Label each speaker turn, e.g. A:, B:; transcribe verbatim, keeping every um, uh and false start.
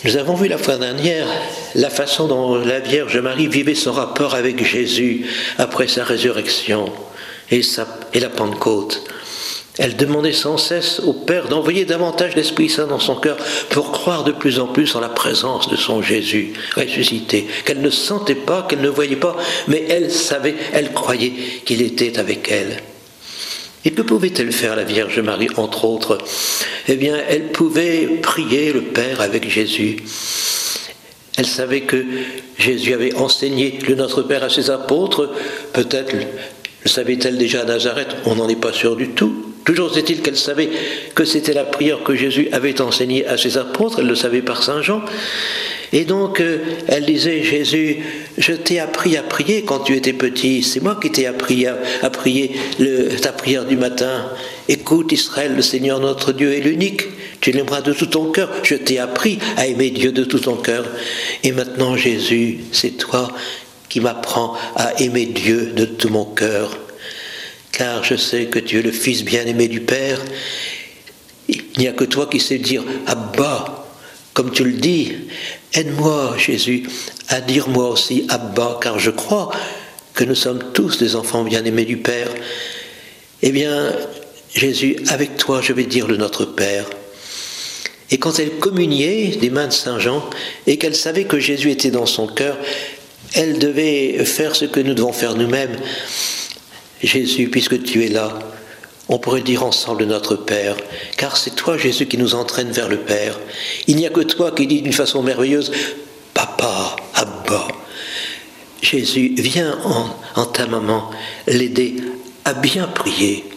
A: Nous avons vu la fois dernière la façon dont la Vierge Marie vivait son rapport avec Jésus après sa résurrection et, sa, et la Pentecôte. Elle demandait sans cesse au Père d'envoyer davantage d'Esprit Saint dans son cœur pour croire de plus en plus en la présence de son Jésus ressuscité, qu'elle ne sentait pas, qu'elle ne voyait pas, mais elle savait, elle croyait qu'il était avec elle. Et que pouvait-elle faire, la Vierge Marie, entre autres? Eh bien, elle pouvait prier le Père avec Jésus. Elle savait que Jésus avait enseigné le Notre Père à ses apôtres. Peut-être le savait-elle déjà à Nazareth, on n'en est pas sûr du tout. Toujours est-il qu'elle savait que c'était la prière que Jésus avait enseignée à ses apôtres, elle le savait par Saint Jean. Et donc, euh, elle disait, Jésus, je t'ai appris à prier quand tu étais petit, c'est moi qui t'ai appris à, à prier le, ta prière du matin. Écoute Israël, le Seigneur notre Dieu est l'unique, tu l'aimeras de tout ton cœur, je t'ai appris à aimer Dieu de tout ton cœur. Et maintenant Jésus, c'est toi qui m'apprends à aimer Dieu de tout mon cœur. Car je sais que tu es le Fils bien-aimé du Père. Il n'y a que toi qui sais dire « Abba », comme tu le dis. Aide-moi, Jésus, à dire moi aussi « Abba », car je crois que nous sommes tous des enfants bien-aimés du Père. Eh bien, Jésus, avec toi, je vais dire le Notre Père. Et quand elle communiait des mains de Saint Jean, et qu'elle savait que Jésus était dans son cœur, elle devait faire ce que nous devons faire nous-mêmes. Jésus, puisque tu es là, on pourrait dire ensemble notre Père, car c'est toi, Jésus, qui nous entraîne vers le Père. Il n'y a que toi qui dis d'une façon merveilleuse, Papa, Abba. Jésus, viens en, en ta maman l'aider à bien prier,